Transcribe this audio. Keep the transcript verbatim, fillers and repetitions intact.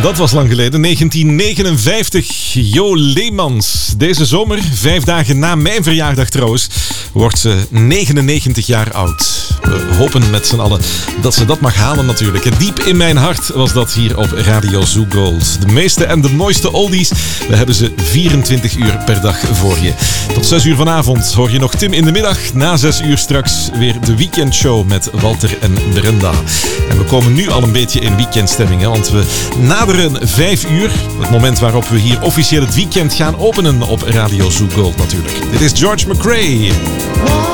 Dat was lang geleden, negentien negenenvijftig. Jo Leemans. Deze zomer, vijf dagen na mijn verjaardag trouwens, wordt ze negenennegentig jaar oud. We hopen met z'n allen dat ze dat mag halen natuurlijk. En diep in mijn hart was dat hier op Radio Zoo Gold. De meeste en de mooiste oldies, we hebben ze vierentwintig uur per dag voor je. Tot zes uur vanavond hoor je nog Tim in de middag. Na zes uur straks weer de weekendshow met Walter en Brenda. En we komen nu al een beetje in weekendstemming, hè, want we naderen vijf uur. Het moment waarop we hier officieel het weekend gaan openen op Radio Zoo Gold natuurlijk. Dit is George McRae.